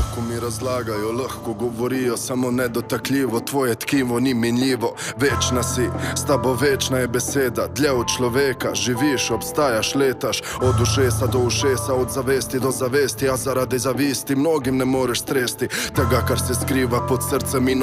lahko mi razlagajo, lahko govorijo, samo nedotakljivo, tvoje tkivo ni minljivo. Večna si, s tabo večna je beseda, dlje od človeka, živiš, obstajaš, letaš, od ušesa do ušesa, od zavesti do zavesti, a zaradi zavisti mnogim ne moreš stresti tega, kar se skriva pod srcem in